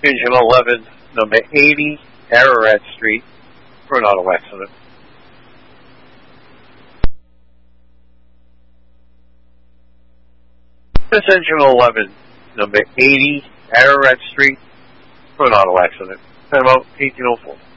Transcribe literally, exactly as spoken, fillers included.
Engine eleven, number eighty, Ararat Street, for an auto accident. This Engine eleven, number eighty, Ararat Street, for an auto accident. Time out eighteen oh four.